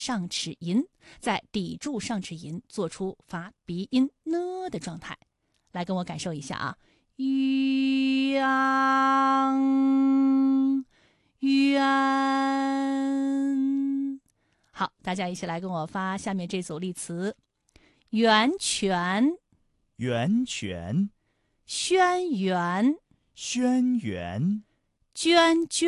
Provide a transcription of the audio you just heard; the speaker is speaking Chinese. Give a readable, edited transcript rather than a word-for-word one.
上齿龈，在抵住上齿龈，做出发鼻音呢的状态。来跟我感受一下啊，圆。好，大家一起来跟我发下面这组例词：源泉、 源泉、 轩辕、 轩辕、 涓涓。